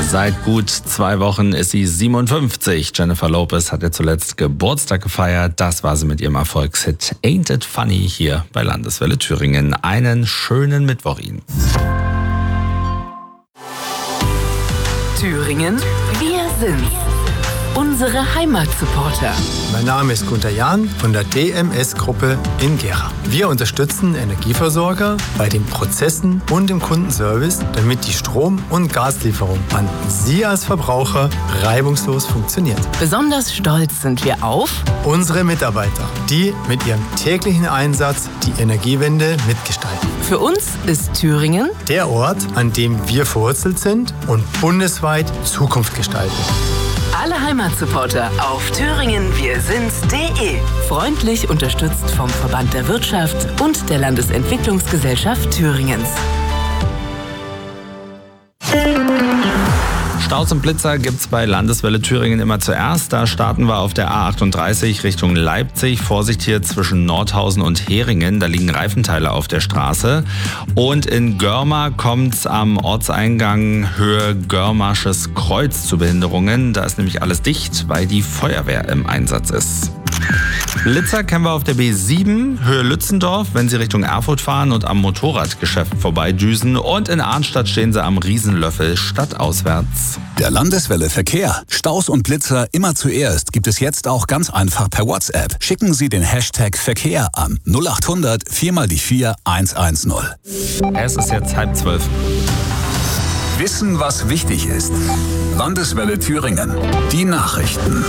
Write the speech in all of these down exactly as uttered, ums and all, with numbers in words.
Seit gut zwei Wochen ist sie siebenundfünfzig. Jennifer Lopez hat ja zuletzt Geburtstag gefeiert. Das war sie mit ihrem Erfolgshit Ain't It Funny hier bei Landeswelle Thüringen. Einen schönen Mittwoch Ihnen. Thüringen, wir sind's. Unsere Heimatsupporter. Mein Name ist Gunter Jahn von der D M S-Gruppe in Gera. Wir unterstützen Energieversorger bei den Prozessen und im Kundenservice, damit die Strom- und Gaslieferung an Sie als Verbraucher reibungslos funktioniert. Besonders stolz sind wir auf unsere Mitarbeiter, die mit ihrem täglichen Einsatz die Energiewende mitgestalten. Für uns ist Thüringen der Ort, an dem wir verwurzelt sind und bundesweit Zukunft gestalten. Alle Heimatsupporter auf thüringen wir sind's punkt de. Freundlich unterstützt vom Verband der Wirtschaft und der Landesentwicklungsgesellschaft Thüringens. Staus und Blitzer gibt's bei Landeswelle Thüringen immer zuerst. Da starten wir auf der A achtunddreißig Richtung Leipzig. Vorsicht hier zwischen Nordhausen und Heringen. Da liegen Reifenteile auf der Straße. Und in Görma kommt's am Ortseingang Höhe Görmarsches Kreuz zu Behinderungen. Da ist nämlich alles dicht, weil die Feuerwehr im Einsatz ist. Blitzer kennen wir auf der B sieben, Höhe Lützendorf, wenn Sie Richtung Erfurt fahren und am Motorradgeschäft vorbeidüsen. Und in Arnstadt stehen Sie am Riesenlöffel stadtauswärts. Der Landeswelle Verkehr. Staus und Blitzer immer zuerst gibt es jetzt auch ganz einfach per WhatsApp. Schicken Sie den Hashtag Verkehr an null acht hundert vier mal die vier eins eins null. Es ist jetzt halb zwölf. Wissen, was wichtig ist. Landeswelle Thüringen. Die Nachrichten.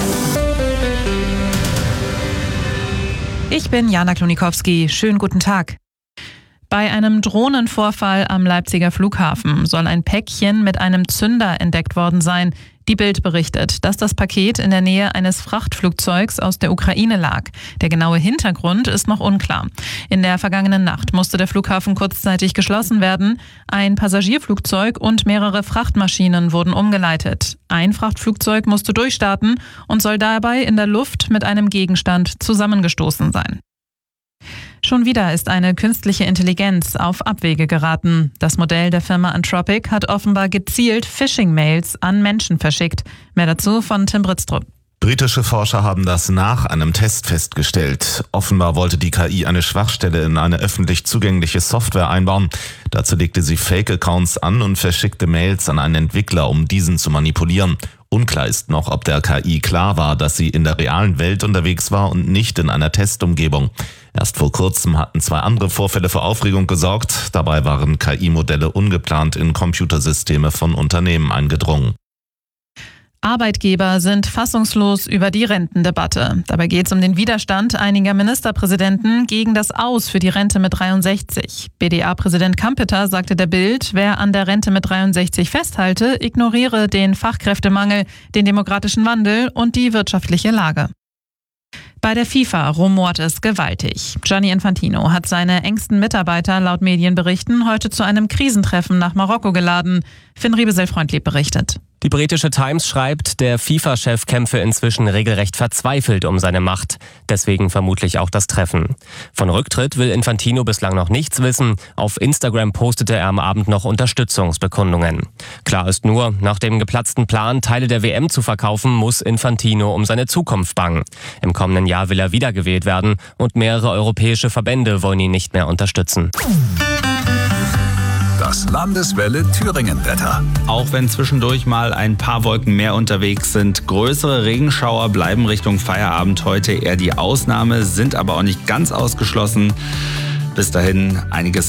Ich bin Jana Klonikowski. Schönen guten Tag. Bei einem Drohnenvorfall am Leipziger Flughafen soll ein Päckchen mit einem Zünder entdeckt worden sein. Die Bild berichtet, dass das Paket in der Nähe eines Frachtflugzeugs aus der Ukraine lag. Der genaue Hintergrund ist noch unklar. In der vergangenen Nacht musste der Flughafen kurzzeitig geschlossen werden. Ein Passagierflugzeug und mehrere Frachtmaschinen wurden umgeleitet. Ein Frachtflugzeug musste durchstarten und soll dabei in der Luft mit einem Gegenstand zusammengestoßen sein. Schon wieder ist eine künstliche Intelligenz auf Abwege geraten. Das Modell der Firma Anthropic hat offenbar gezielt Phishing-Mails an Menschen verschickt. Mehr dazu von Tim Britztrup. Britische Forscher haben das nach einem Test festgestellt. Offenbar wollte die K I eine Schwachstelle in eine öffentlich zugängliche Software einbauen. Dazu legte sie Fake-Accounts an und verschickte Mails an einen Entwickler, um diesen zu manipulieren. Unklar ist noch, ob der K I klar war, dass sie in der realen Welt unterwegs war und nicht in einer Testumgebung. Erst vor kurzem hatten zwei andere Vorfälle für Aufregung gesorgt. Dabei waren K I-Modelle ungeplant in Computersysteme von Unternehmen eingedrungen. Arbeitgeber sind fassungslos über die Rentendebatte. Dabei geht es um den Widerstand einiger Ministerpräsidenten gegen das Aus für die Rente mit dreiundsechzig. B D A-Präsident Kampeter sagte der Bild, wer an der Rente mit dreiundsechzig festhalte, ignoriere den Fachkräftemangel, den demografischen Wandel und die wirtschaftliche Lage. Bei der FIFA rumort es gewaltig. Gianni Infantino hat seine engsten Mitarbeiter laut Medienberichten heute zu einem Krisentreffen nach Marokko geladen. Finn Riebesel-Freundlieb berichtet. Die britische Times schreibt, der FIFA-Chef kämpfe inzwischen regelrecht verzweifelt um seine Macht. Deswegen vermutlich auch das Treffen. Von Rücktritt will Infantino bislang noch nichts wissen. Auf Instagram postete er am Abend noch Unterstützungsbekundungen. Klar ist nur, nach dem geplatzten Plan, Teile der W M zu verkaufen, muss Infantino um seine Zukunft bangen. Im kommenden Jahr will er wiedergewählt werden und mehrere europäische Verbände wollen ihn nicht mehr unterstützen. Das Landeswelle Thüringen-Wetter. Auch wenn zwischendurch mal ein paar Wolken mehr unterwegs sind, größere Regenschauer bleiben Richtung Feierabend heute eher die Ausnahme, sind aber auch nicht ganz ausgeschlossen. Bis dahin einiges